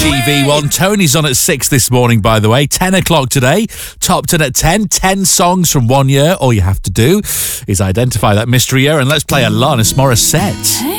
TV1. Tony's on at 6 this morning, by the way. 10 o'clock today. Top 10 at 10. 10 songs from 1 year. All you have to do is identify that mystery year, and let's play Alanis Morissette.